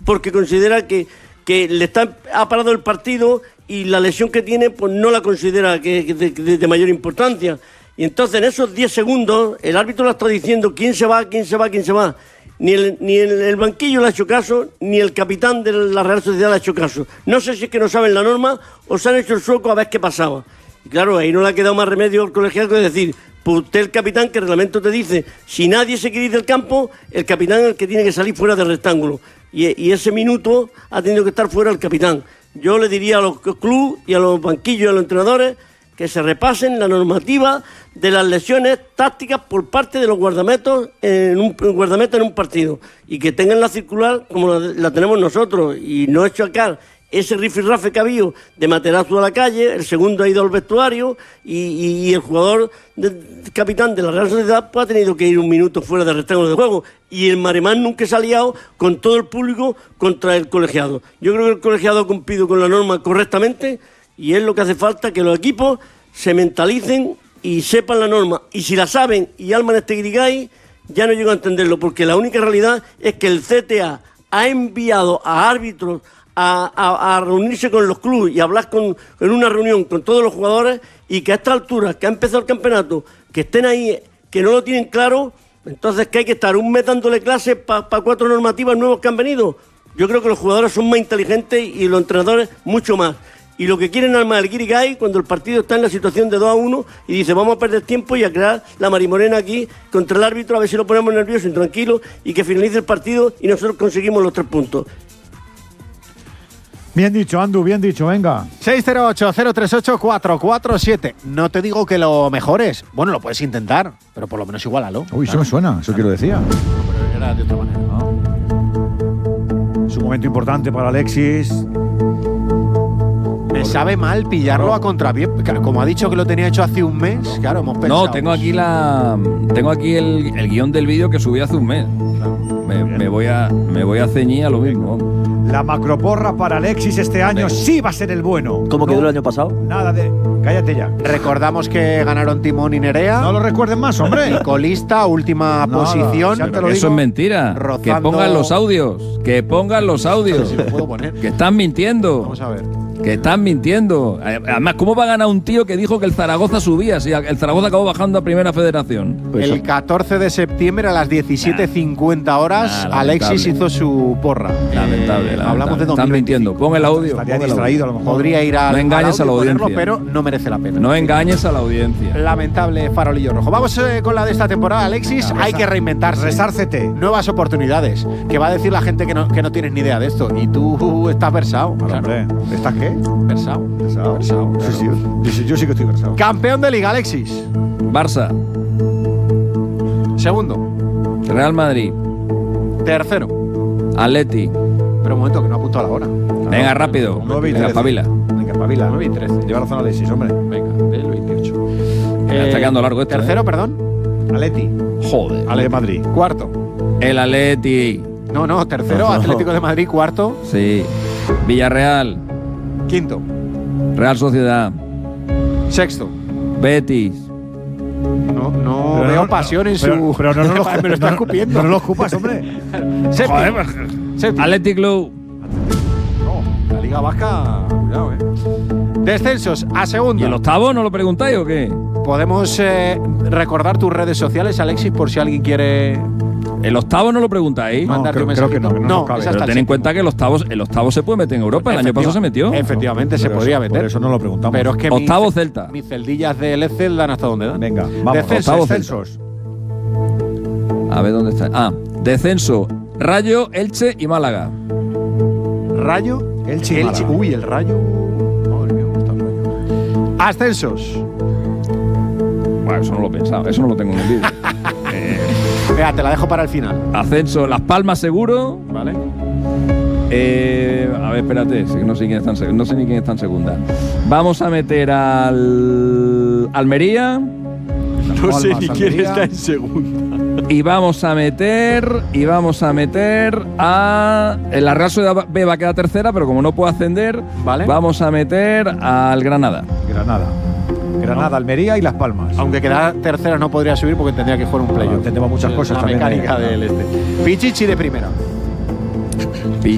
porque considera que ha parado el partido y la lesión que tiene pues no la considera que es de mayor importancia. Y entonces en esos 10 segundos el árbitro le está diciendo quién se va. Ni el banquillo le ha hecho caso, ni el capitán de la Real Sociedad le ha hecho caso. No sé si es que no saben la norma o se han hecho el sueco a ver qué pasaba. Y claro, ahí no le ha quedado más remedio al colegiado que decir, pues usted el capitán, que el reglamento te dice, si nadie se quiere ir del campo, el capitán es el que tiene que salir fuera del rectángulo. Y ese minuto ha tenido que estar fuera el capitán. Yo le diría a los clubes y a los banquillos y a los entrenadores que se repasen la normativa de las lesiones tácticas por parte de los guardametas en un partido y que tengan la circular como la tenemos nosotros y no achacar ese rifirrafe que ha habido de Materazzo a la calle, el segundo ha ido al vestuario y el jugador capitán de la Real Sociedad pues ha tenido que ir un minuto fuera del rectángulo de juego y el Maremán nunca se ha liado con todo el público contra el colegiado. Yo creo que el colegiado ha cumplido con la norma correctamente y es lo que hace falta, que los equipos se mentalicen y sepan la norma. Y si la saben y alman este guirigay, ya no llego a entenderlo, porque la única realidad es que el CTA ha enviado a árbitros a reunirse con los clubes y hablar en una reunión con todos los jugadores y que a esta altura, que ha empezado el campeonato, que estén ahí, que no lo tienen claro, entonces que hay que estar un mes dándole clases para 4 normativas nuevas que han venido. Yo creo que los jugadores son más inteligentes y los entrenadores mucho más. Y lo que quieren armar el guirigay cuando el partido está en la situación de 2-1 y dice vamos a perder tiempo y a crear la marimorena aquí contra el árbitro a ver si lo ponemos nervioso y tranquilo y que finalice el partido y nosotros conseguimos los 3 puntos. Bien dicho, Andu, bien dicho, venga. 608-038-447. No te digo que lo mejores. Bueno, lo puedes intentar, pero por lo menos igualalo. Uy, eso me suena, eso quiero decir. Pero era de otra manera. Es un momento importante para Alexis. Me sabe mal pillarlo a contrapié. Como ha dicho que lo tenía hecho hace un mes, claro, hemos pensado. No, tengo aquí el guión del vídeo que subí hace un mes. Claro. Me voy a ceñir a lo mismo. La macroporra para Alexis este año sí va a ser el bueno. ¿Cómo quedó el año pasado? Nada de… Cállate ya. Recordamos que ganaron Timón y Nerea. No lo recuerden más, hombre. Y colista, última posición. Ya te lo digo. Eso es mentira. Que pongan los audios. Que pongan los audios. Si lo puedo poner. Que están mintiendo. Vamos a ver. Que están mintiendo. Además, ¿cómo va a ganar un tío que dijo que el Zaragoza subía? Si el Zaragoza acabó bajando a Primera Federación. Pues el 14 de septiembre a las 17:50 horas, Alexis hizo su porra. Lamentable. Hablamos de 2020. Están mintiendo. Pon el audio. Estaría distraído a lo mejor. Podría ir a… No engañes a la audiencia. Pero no merece la pena. No engañes a la audiencia. Lamentable farolillo rojo. Vamos con la de esta temporada, Alexis. Hay que reinventarse. Resárcete. Nuevas oportunidades. Que va a decir la gente que no tienes ni idea de esto. Y tú estás versado. Hombre, ¿estás qué? Versado. Versado. Claro. Sí. Yo sí que estoy versado. Campeón de Liga, Alexis. Barça. Segundo. Real Madrid. Tercero. Atleti. Pero un momento, que no ha apuntado a la hora. Venga, rápido. Venga, espabila. Venga, espabila. 9 y 13. Lleva razón Alexis, hombre. Venga, del 28. Está quedando largo esto. Tercero, perdón. Atleti. Joder. Ale Madrid. Cuarto. El Atleti. No, tercero, Atlético de Madrid. Cuarto. Sí. Villarreal. Quinto. Real Sociedad. Sexto. Betis. No Pero veo no, pasión en pero, su… Pero no lo me lo está escupiendo. No lo escupas, hombre. Séptimo. Séptimo. Athletic Club. No, la Liga Vasca… Cuidado, Descensos a segunda. ¿Y el octavo no lo preguntáis o qué? Podemos recordar tus redes sociales, Alexis, por si alguien quiere… ¿El octavo no lo preguntáis? No, mandarte un creo que mensajito. no cabe. es hasta Pero el ten en cuenta que el octavo se puede meter en Europa. El año pasado se metió. Efectivamente, No, se pero podría eso, meter. Por eso no lo preguntamos. Pero es que Octavo Celta. Mis celdillas del Excel dan hasta donde dan. Venga, vamos. Descensos. A ver dónde está. Descenso. Rayo, Elche y Málaga. Rayo, Elche y Málaga. Uy, el Rayo… Madre mía, cómo está el Rayo. Ascensos. Bueno, eso no lo he pensado. Eso no lo tengo en el vídeo. Venga, te la dejo para el final. Ascenso. Las Palmas seguro. ¿Vale? A ver, espérate. No sé quién está no sé ni quién está en segunda. Vamos a meter al Almería. No sé ni quién está en segunda. Y vamos a meter a… La Real Sociedad B va a quedar tercera, pero como no puede ascender, ¿vale? Vamos a meter al Granada. Granada, Almería y Las Palmas. Aunque quedara tercera no podría subir porque tendría que jugar un playoff. Entendemos muchas cosas la también. mecánica del este. Pichichi de primera.